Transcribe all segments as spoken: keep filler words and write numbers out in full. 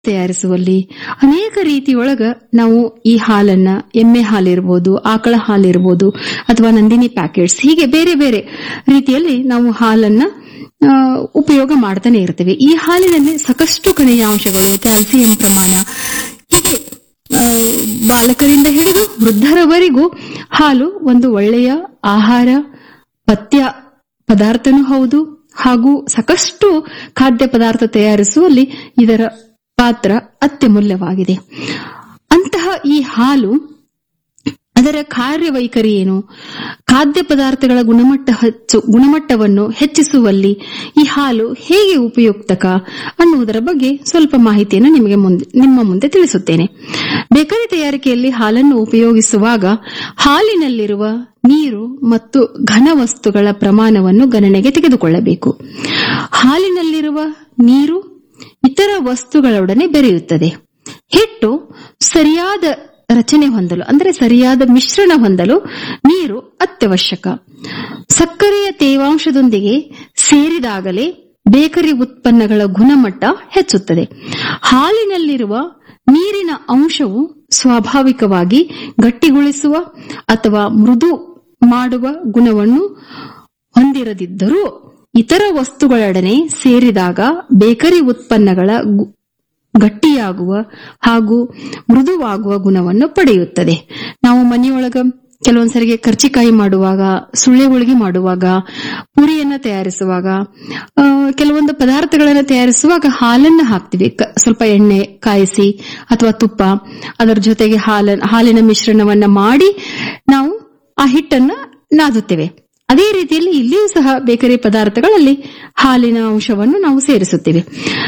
ತಯಾರಿಸುವಲ್ಲಿ ಅನೇಕ ರೀತಿಯೊಳಗ ನಾವು ಈ ಹಾಲನ್ನ ಎಮ್ಮೆ ಹಾಲಿರ್ಬೋದು, ಆಕಳ ಹಾಲಿರ್ಬೋದು, ಅಥವಾ ನಂದಿನಿ ಪ್ಯಾಕೆಟ್ಸ್, ಹೀಗೆ ಬೇರೆ ಬೇರೆ ರೀತಿಯಲ್ಲಿ ನಾವು ಹಾಲನ್ನ ಉಪಯೋಗ ಮಾಡ್ತಾನೆ ಇರ್ತೇವೆ. ಈ ಹಾಲಿನಲ್ಲಿ ಸಾಕಷ್ಟು ಖನಿಜಾಂಶಗಳು, ಕ್ಯಾಲ್ಸಿಯಂ ಪ್ರಮಾಣ, ಹೀಗೆ ಬಾಲಕರಿಂದ ಹಿಡಿದು ವೃದ್ಧರವರೆಗೂ ಹಾಲು ಒಂದು ಒಳ್ಳೆಯ ಆಹಾರ ಪಥ್ಯ ಪದಾರ್ಥನೂ ಹೌದು. ಹಾಗೂ ಸಾಕಷ್ಟು ಖಾದ್ಯ ಪದಾರ್ಥ ತಯಾರಿಸುವಲ್ಲಿ ಇದರ ಪಾತ್ರ ಅತ್ಯಮೂಲ್ಯವಾಗಿದೆ. ಅಂತಹ ಈ ಹಾಲು ಅದರ ಕಾರ್ಯವೈಖರಿ ಏನು, ಖಾದ್ಯ ಪದಾರ್ಥಗಳ ಗುಣಮಟ್ಟ ಹೆಚ್ಚು ಗುಣಮಟ್ಟವನ್ನು ಹೆಚ್ಚಿಸುವಲ್ಲಿ ಈ ಹಾಲು ಹೇಗೆ ಉಪಯುಕ್ತಕ ಅನ್ನುವುದರ ಬಗ್ಗೆ ಸ್ವಲ್ಪ ಮಾಹಿತಿಯನ್ನು ನಿಮಗೆ ಮುಂದೆ ನಿಮ್ಮ ಮುಂದೆ ತಿಳಿಸುತ್ತೇನೆ. ಬೇಕರಿ ತಯಾರಿಕೆಯಲ್ಲಿ ಹಾಲನ್ನು ಉಪಯೋಗಿಸುವಾಗ ಹಾಲಿನಲ್ಲಿರುವ ನೀರು ಮತ್ತು ಘನ ವಸ್ತುಗಳ ಪ್ರಮಾಣವನ್ನು ಗಣನೆಗೆ ತೆಗೆದುಕೊಳ್ಳಬೇಕು. ಹಾಲಿನಲ್ಲಿರುವ ನೀರು ಇತರ ವಸ್ತುಗಳೊಡನೆ ಬೆರೆಯುತ್ತದೆ. ಹಿಟ್ಟು ಸರಿಯಾದ ರಚನೆ ಹೊಂದಲು ಅಂದರೆ ಸರಿಯಾದ ಮಿಶ್ರಣ ಹೊಂದಲು ನೀರು ಅತ್ಯವಶ್ಯಕ. ಸಕ್ಕರೆಯ ತೇವಾಂಶದೊಂದಿಗೆ ಸೇರಿದಾಗಲೇ ಬೇಕರಿ ಉತ್ಪನ್ನಗಳ ಗುಣಮಟ್ಟ ಹೆಚ್ಚುತ್ತದೆ. ಹಾಲಿನಲ್ಲಿರುವ ನೀರಿನ ಅಂಶವು ಸ್ವಾಭಾವಿಕವಾಗಿ ಗಟ್ಟಿಗೊಳಿಸುವ ಅಥವಾ ಮೃದು ಮಾಡುವ ಗುಣವನ್ನು ಹೊಂದಿರದಿದ್ದರೂ ಇತರ ವಸ್ತುಗಳೊಡನೆ ಸೇರಿದಾಗ ಬೇಕರಿ ಉತ್ಪನ್ನಗಳ ಗಟ್ಟಿಯಾಗುವ ಹಾಗೂ ಮೃದುವಾಗುವ ಗುಣವನ್ನು ಪಡೆಯುತ್ತದೆ. ನಾವು ಮನೆಯೊಳಗ ಕೆಲವೊಂದ್ಸರಿಗೆ ಕರ್ಚಿಕಾಯಿ ಮಾಡುವಾಗ, ಸುಳ್ಳೆ ಹೋಳಿಗೆ ಮಾಡುವಾಗ, ಪುರಿಯನ್ನ ತಯಾರಿಸುವಾಗ, ಕೆಲವೊಂದು ಪದಾರ್ಥಗಳನ್ನು ತಯಾರಿಸುವಾಗ ಹಾಲನ್ನ ಹಾಕ್ತಿವಿ. ಸ್ವಲ್ಪ ಎಣ್ಣೆ ಕಾಯಿಸಿ ಅಥವಾ ತುಪ್ಪ ಅದರ ಜೊತೆಗೆ ಹಾಲ ಹಾಲಿನ ಮಿಶ್ರಣವನ್ನ ಮಾಡಿ ನಾವು ಆ ಹಿಟ್ಟನ್ನ ನಾದುತ್ತೇವೆ. ಅದೇ ರೀತಿಯಲ್ಲಿ ಇಲ್ಲಿಯೂ ಸಹ ಬೇಕರಿ ಪದಾರ್ಥಗಳಲ್ಲಿ ಹಾಲಿನ ಅಂಶವನ್ನು ನಾವು ಸೇರಿಸುತ್ತೇವೆ.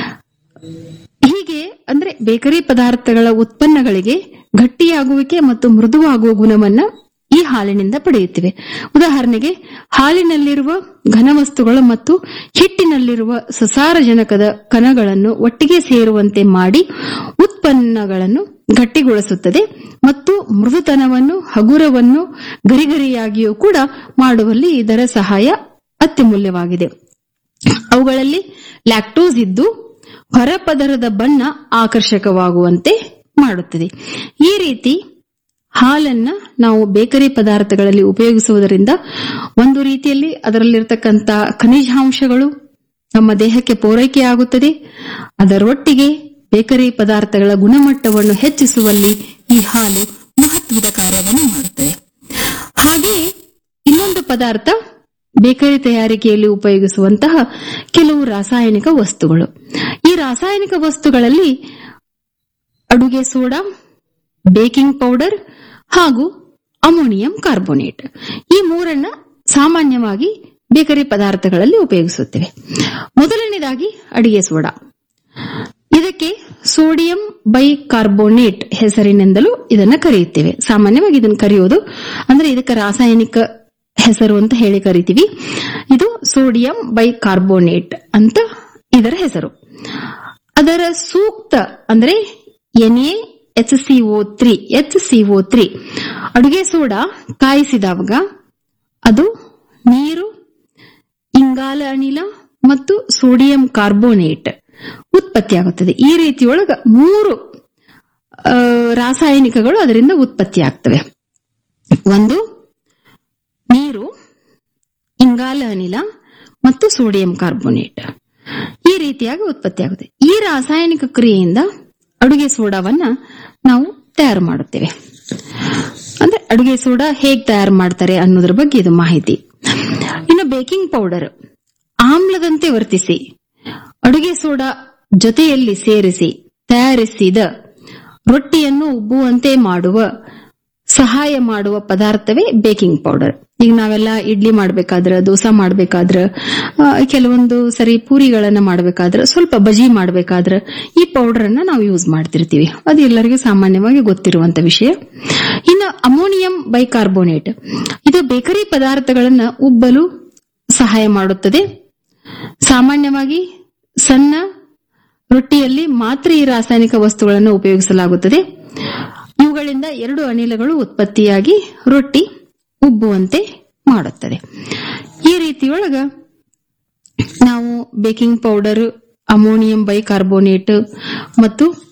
ಹೀಗೆ ಅಂದ್ರೆ ಬೇಕರಿ ಪದಾರ್ಥಗಳ ಉತ್ಪನ್ನಗಳಿಗೆ ಗಟ್ಟಿಯಾಗುವಿಕೆ ಮತ್ತು ಮೃದುವಾಗುವ ಗುಣವನ್ನ ಈ ಹಾಲಿನಿಂದ ಪಡೆಯುತ್ತಿವೆ. ಉದಾಹರಣೆಗೆ ಹಾಲಿನಲ್ಲಿರುವ ಘನವಸ್ತುಗಳು ಮತ್ತು ಹಿಟ್ಟಿನಲ್ಲಿರುವ ಸಸಾರಜನಕದ ಕಣಗಳನ್ನು ಒಟ್ಟಿಗೆ ಸೇರುವಂತೆ ಮಾಡಿ ಉತ್ಪನ್ನಗಳನ್ನು ಗಟ್ಟಿಗೊಳಿಸುತ್ತದೆ ಮತ್ತು ಮೃದುತನವನ್ನು, ಹಗುರವನ್ನು ಗರಿಗರಿಯಾಗಿಯೂ ಕೂಡ ಮಾಡುವಲ್ಲಿ ಇದರ ಸಹಾಯ ಅತ್ಯಮೂಲ್ಯವಾಗಿದೆ. ಅವುಗಳಲ್ಲಿ ಲ್ಯಾಕ್ಟೋಸ್ ಇದ್ದು ಹೊರಪದರದ ಬಣ್ಣ ಆಕರ್ಷಕವಾಗುವಂತೆ ಮಾಡುತ್ತದೆ. ಈ ರೀತಿ ಹಾಲನ್ನ ನಾವು ಬೇಕರಿ ಪದಾರ್ಥಗಳಲ್ಲಿ ಉಪಯೋಗಿಸುವುದರಿಂದ ಒಂದು ರೀತಿಯಲ್ಲಿ ಅದರಲ್ಲಿರತಕ್ಕಂಥ ಖನಿಜಾಂಶಗಳು ನಮ್ಮ ದೇಹಕ್ಕೆ ಪೂರೈಕೆಯಾಗುತ್ತದೆ. ಅದರೊಟ್ಟಿಗೆ ಬೇಕರಿ ಪದಾರ್ಥಗಳ ಗುಣಮಟ್ಟವನ್ನು ಹೆಚ್ಚಿಸುವಲ್ಲಿ ಈ ಹಾಲು ಮಹತ್ವದ ಕಾರ್ಯವನ್ನು ಮಾಡುತ್ತದೆ. ಹಾಗೆಯೇ ಇನ್ನೊಂದು ಪದಾರ್ಥ ಬೇಕರಿ ತಯಾರಿಕೆಯಲ್ಲಿ ಉಪಯೋಗಿಸುವಂತಹ ಕೆಲವು ರಾಸಾಯನಿಕ ವಸ್ತುಗಳು. ಈ ರಾಸಾಯನಿಕ ವಸ್ತುಗಳಲ್ಲಿ ಅಡುಗೆ ಸೋಡಾ, ಬೇಕಿಂಗ್ ಪೌಡರ್ ಹಾಗೂ ಅಮೋನಿಯಂ ಕಾರ್ಬೋನೇಟ್, ಈ ಮೂರನ್ನ ಸಾಮಾನ್ಯವಾಗಿ ಬೇಕರಿ ಪದಾರ್ಥಗಳಲ್ಲಿ ಉಪಯೋಗಿಸುತ್ತೇವೆ. ಮೊದಲನೇದಾಗಿ ಅಡಿಗೆ ಸೋಡಾ. ಇದಕ್ಕೆ ಸೋಡಿಯಂ ಬೈಕಾರ್ಬೋನೇಟ್ ಹೆಸರಿನಿಂದಲೂ ಇದನ್ನ ಕರೆಯುತ್ತೇವೆ. ಸಾಮಾನ್ಯವಾಗಿ ಇದನ್ನು ಕರೆಯೋದು ಅಂದ್ರೆ ಇದಕ್ಕೆ ರಾಸಾಯನಿಕ ಹೆಸರು ಅಂತ ಹೇಳಿ ಕರಿತೀವಿ. ಇದು ಸೋಡಿಯಂ ಬೈಕಾರ್ಬೋನೇಟ್ ಅಂತ ಇದರ ಹೆಸರು. ಅದರ ಸೂಕ್ತ ಅಂದ್ರೆ N A H CO three H CO three ಅಡುಗೆ ಸೋಡಾ ಕಾಯಿಸಿದಾಗ ಅದು ನೀರು, ಇಂಗಾಲ ಅನಿಲ ಮತ್ತು ಸೋಡಿಯಂ ಕಾರ್ಬೋನೇಟ್ ಉತ್ಪತ್ತಿಯಾಗುತ್ತದೆ. ಈ ರೀತಿಯೊಳಗ ಮೂರು ರಾಸಾಯನಿಕಗಳು ಅದರಿಂದ ಉತ್ಪತ್ತಿಯಾಗ್ತವೆ. ಒಂದು ನೀರು, ಇಂಗಾಲ ಅನಿಲ ಮತ್ತು ಸೋಡಿಯಂ ಕಾರ್ಬೋನೇಟ್ ಈ ರೀತಿಯಾಗಿ ಉತ್ಪತ್ತಿಯಾಗುತ್ತೆ. ಈ ರಾಸಾಯನಿಕ ಕ್ರಿಯೆಯಿಂದ ಅಡುಗೆ ಸೋಡಾವನ್ನ ನಾವು ತಯಾರು ಮಾಡುತ್ತೇವೆ. ಅಂದ್ರೆ ಅಡುಗೆ ಸೋಡಾ ಹೇಗೆ ತಯಾರು ಮಾಡ್ತಾರೆ ಅನ್ನೋದ್ರ ಬಗ್ಗೆ ಇದು ಮಾಹಿತಿ. ಇನ್ನು ಬೇಕಿಂಗ್ ಪೌಡರ್ ಆಮ್ಲದಂತೆ ವರ್ತಿಸಿ ಅಡುಗೆ ಸೋಡಾ ಜೊತೆಯಲ್ಲಿ ಸೇರಿಸಿ ತಯಾರಿಸಿದ ರೊಟ್ಟಿಯನ್ನು ಉಬ್ಬುವಂತೆ ಮಾಡುವ ಸಹಾಯ ಮಾಡುವ ಪದಾರ್ಥವೇ ಬೇಕಿಂಗ್ ಪೌಡರ್. ಈಗ ನಾವೆಲ್ಲ ಇಡ್ಲಿ ಮಾಡ್ಬೇಕಾದ್ರ, ದೋಸೆ ಮಾಡ್ಬೇಕಾದ್ರ, ಕೆಲವೊಂದು ಸರಿ ಪೂರಿಗಳನ್ನ ಮಾಡ್ಬೇಕಾದ್ರ, ಸ್ವಲ್ಪ ಬಜಿ ಮಾಡ್ಬೇಕಾದ್ರ ಈ ಪೌಡರ್ ಅನ್ನ ನಾವು ಯೂಸ್ ಮಾಡ್ತಿರ್ತೀವಿ. ಅದು ಎಲ್ಲರಿಗೂ ಸಾಮಾನ್ಯವಾಗಿ ಗೊತ್ತಿರುವಂತ ವಿಷಯ. ಇನ್ನು ಅಮೋನಿಯಂ ಬೈಕಾರ್ಬೋನೇಟ್ ಇದು ಬೇಕರಿ ಪದಾರ್ಥಗಳನ್ನ ಉಬ್ಬಲು ಸಹಾಯ ಮಾಡುತ್ತದೆ. ಸಾಮಾನ್ಯವಾಗಿ ಸಣ್ಣ ರೊಟ್ಟಿಯಲ್ಲಿ ಮಾತ್ರ ಈ ರಾಸಾಯನಿಕ ವಸ್ತುಗಳನ್ನು ಉಪಯೋಗಿಸಲಾಗುತ್ತದೆ. ಇವುಗಳಿಂದ ಎರಡು ಅನಿಲಗಳು ಉತ್ಪತ್ತಿಯಾಗಿ ರೊಟ್ಟಿ ಉಬ್ಬುವಂತೆ ಮಾಡುತ್ತದೆ. ಈ ರೀತಿಯೊಳಗ ನಾವು ಬೇಕಿಂಗ್ ಪೌಡರ್ ಅಮೋನಿಯಂ ಬೈಕಾರ್ಬೋನೇಟ್ ಮತ್ತು